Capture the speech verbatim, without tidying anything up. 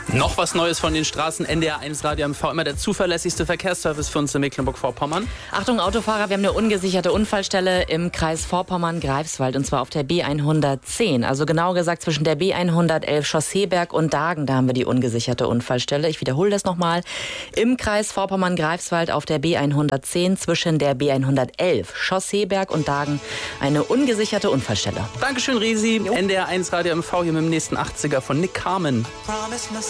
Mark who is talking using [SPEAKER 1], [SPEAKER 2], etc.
[SPEAKER 1] Noch was Neues von den Straßen. N D R eins Radio M V, immer der zuverlässigste Verkehrsservice für uns in Mecklenburg-Vorpommern.
[SPEAKER 2] Achtung Autofahrer, wir haben eine ungesicherte Unfallstelle im Kreis Vorpommern-Greifswald und zwar auf der B hundertzehn. Also genau gesagt zwischen der B hundertelf Chausseeberg und Dagen, da haben wir die ungesicherte Unfallstelle. Ich wiederhole das nochmal. Im Kreis Vorpommern-Greifswald auf der B hundertzehn zwischen der B hundertelf Chausseeberg und Dagen eine ungesicherte Unfallstelle.
[SPEAKER 1] Dankeschön, Risi. N D R eins Radio M V hier mit dem nächsten achtziger von Nick Carmen.